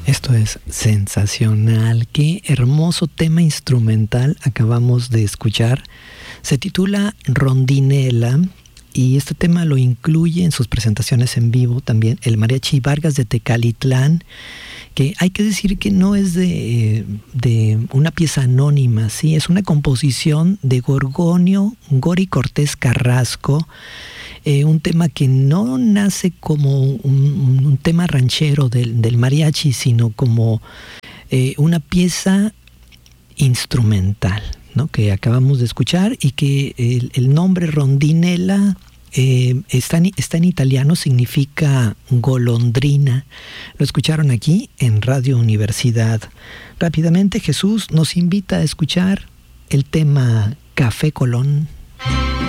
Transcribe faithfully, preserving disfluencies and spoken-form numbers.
Esto es sensacional. Qué hermoso tema instrumental acabamos de escuchar. Se titula Rondinela y este tema lo incluye en sus presentaciones en vivo también el Mariachi Vargas de Tecalitlán, que hay que decir que no es de, de una pieza anónima, ¿sí? Es una composición de Gorgonio Gori Cortés Carrasco. Eh, un tema que no nace como un, un tema ranchero del, del mariachi, sino como eh, una pieza instrumental, ¿no? Que acabamos de escuchar y que el, el nombre Rondinela eh, está, en, está en italiano, significa golondrina. Lo escucharon aquí en Radio Universidad. Rápidamente Jesús nos invita a escuchar el tema Café Colón.